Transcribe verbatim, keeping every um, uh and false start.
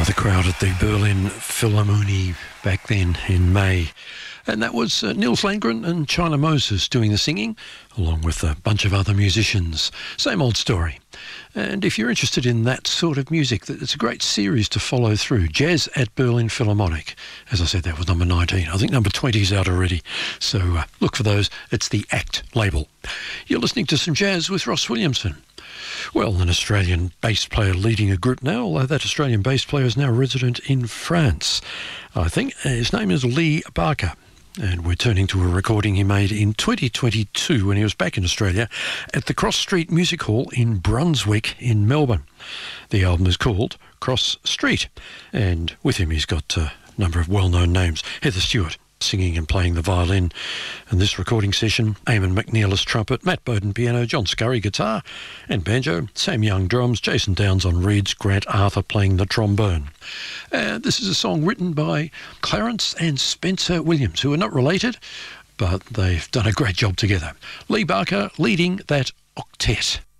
the crowd at the Berlin Philharmonie back then in May. And that was uh, Nils Landgren and China Moses doing the singing, along with a bunch of other musicians. Same old story. And if you're interested in that sort of music, it's a great series to follow through. Jazz at Berlin Philharmonic. As I said, that was number nineteen. I think number twenty is out already. So uh, look for those. It's the ACT label. You're listening to some jazz with Ross Williamson. Well, an Australian bass player leading a group now, although that Australian bass player is now resident in France. I think his name is Lee Barker. And we're turning to a recording he made in twenty twenty-two when he was back in Australia at the Cross Street Music Hall in Brunswick in Melbourne. The album is called Cross Street, and with him he's got a number of well-known names. Heather Stewart singing and playing the violin. And this recording session, Eamon McNeilis trumpet, Matt Bowden piano, John Scurry guitar and banjo, Sam Young drums, Jason Downs on reeds, Grant Arthur playing the trombone. Uh, this is a song written by Clarence and Spencer Williams, who are not related, but they've done a great job together. Lee Barker leading that octet.